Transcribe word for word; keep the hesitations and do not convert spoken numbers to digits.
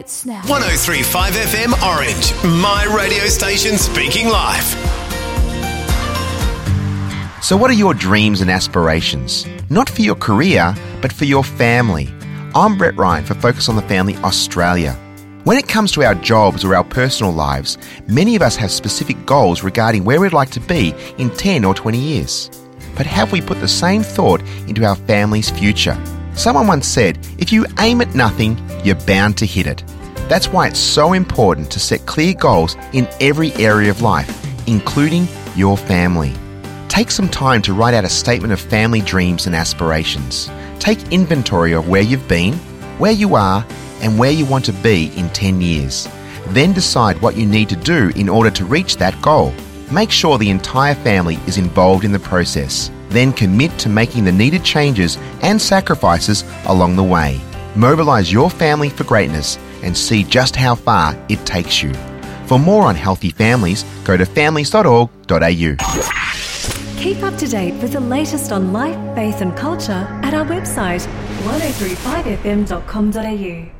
updates now. one oh three point five F M Orange, my radio station speaking live. So what are your dreams and aspirations? Not for your career, but for your family. I'm Brett Ryan for Focus on the Family Australia. When it comes to our jobs or our personal lives, many of us have specific goals regarding where we'd like to be in ten or twenty years. But have we put the same thought into our family's future? Someone once said, if you aim at nothing, you're bound to hit it. That's why it's so important to set clear goals in every area of life, including your family. Take some time to write out a statement of family dreams and aspirations. Take inventory of where you've been, where you are, and where you want to be in ten years. Then decide what you need to do in order to reach that goal. Make sure the entire family is involved in the process. Then commit to making the needed changes and sacrifices along the way. Mobilise your family for greatness and see just how far it takes you. For more on healthy families, go to families dot org dot a u. Keep up to date with the latest on life, faith and culture at our website one oh three five f m dot com dot a u.